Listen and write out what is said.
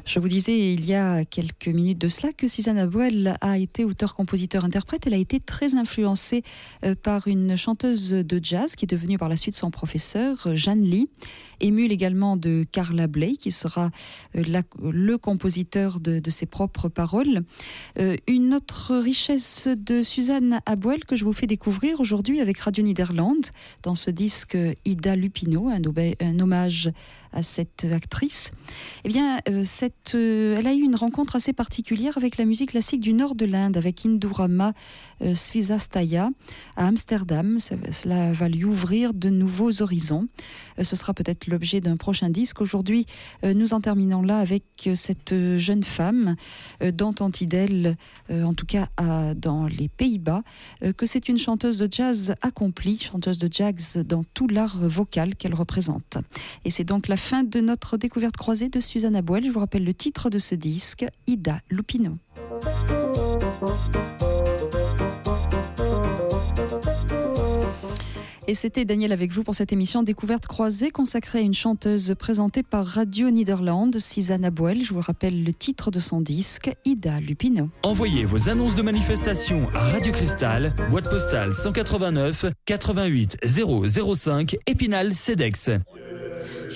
Je vous disais il y a quelques minutes de cela que Suzanne Abouel a été auteur-compositeur-interprète. Elle a été très influencée par une chanteuse de jazz qui est devenue par la suite son professeur, Jeanne Lee, émule également de Carla Bley, qui sera le compositeur de ses propres paroles. Une autre richesse de Suzanne Abouel que je vous fais découvrir aujourd'hui avec Radio Nederland, dans ce disque Ida Lupino, un hommage à cette actrice. Eh bien, elle a eu une rencontre assez particulière avec la musique classique du nord de l'Inde, avec Indurama Svisastaya à Amsterdam. Cela va lui ouvrir de nouveaux horizons. Ce sera peut-être l'objet d'un prochain disque. Aujourd'hui, nous en terminons là avec cette jeune femme dont on dit d'elle, en tout cas dans les Pays-Bas, que c'est une chanteuse de jazz accomplie, chanteuse de jazz dans tout l'art vocal qu'elle représente. Et c'est donc la fin de notre découverte croisée de Suzanne Abouel. Je vous rappelle le titre de ce disque, Ida Lupino. Et c'était Daniel avec vous pour cette émission Découverte croisée consacrée à une chanteuse présentée par Radio Nederland, Suzanne Abouel. Je vous rappelle le titre de son disque, Ida Lupino. Envoyez vos annonces de manifestation à Radio Cristal, boîte postale 189 88 005 Épinal, Cedex.